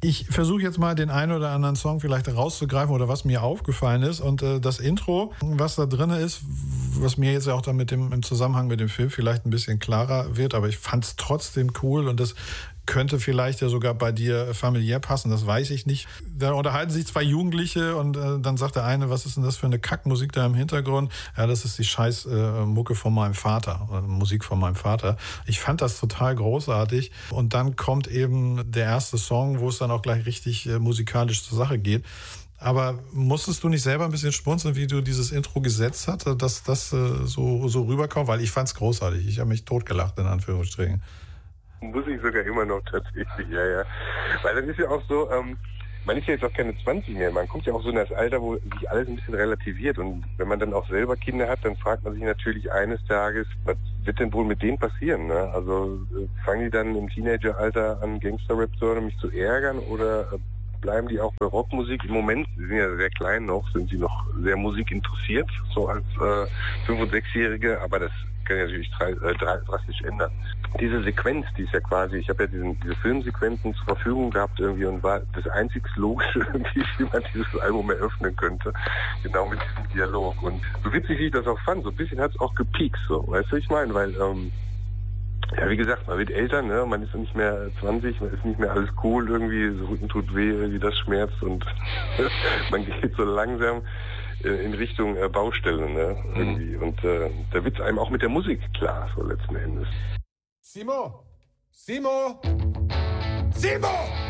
Ich versuche jetzt mal den einen oder anderen Song vielleicht rauszugreifen oder was mir aufgefallen ist. Und das Intro, was da drin ist, was mir jetzt auch dann im Zusammenhang mit dem Film vielleicht ein bisschen klarer wird, aber ich fand es trotzdem cool und das könnte vielleicht ja sogar bei dir familiär passen, das weiß ich nicht. Da unterhalten sich zwei Jugendliche und dann sagt der eine, was ist denn das für eine Kackmusik da im Hintergrund? Ja, das ist die scheiß Mucke von meinem Vater, Musik von meinem Vater. Ich fand das total großartig und dann kommt eben der erste Song, wo es dann auch gleich richtig musikalisch zur Sache geht. Aber musstest du nicht selber ein bisschen schmunzeln, wie du dieses Intro gesetzt hast, dass das so rüberkommt? Weil ich fand es großartig. Ich habe mich totgelacht, in Anführungsstrichen. Muss ich sogar immer noch tatsächlich, ja. Weil das ist ja auch so, man ist ja jetzt auch keine 20 mehr, man kommt ja auch so in das Alter, wo sich alles ein bisschen relativiert und wenn man dann auch selber Kinder hat, dann fragt man sich natürlich eines Tages, was wird denn wohl mit denen passieren, ne? Also fangen die dann im Teenageralter an Gangster-Rap zu hören, um mich zu ärgern oder bleiben die auch bei Rockmusik? Im Moment, sie sind ja sehr klein noch, sind sie noch sehr musikinteressiert, so als 5- und 6-Jährige, aber das kann ja natürlich drastisch ändern. Diese Sequenz, die ist ja quasi, ich habe ja diese Filmsequenzen zur Verfügung gehabt irgendwie und war das einzig Logische, wie man dieses Album eröffnen könnte, genau mit diesem Dialog. Und so witzig, wie ich das auch fand, so ein bisschen hat es auch gepiekst, so, weißt du, ich meine, weil ja, wie gesagt, man wird älter, ne? Man ist nicht mehr 20, man ist nicht mehr alles cool irgendwie, so Rücken tut weh, irgendwie das schmerzt und man geht so langsam in Richtung Baustelle, ne? Irgendwie. Und da wird's einem auch mit der Musik klar, so letzten Endes. Simo!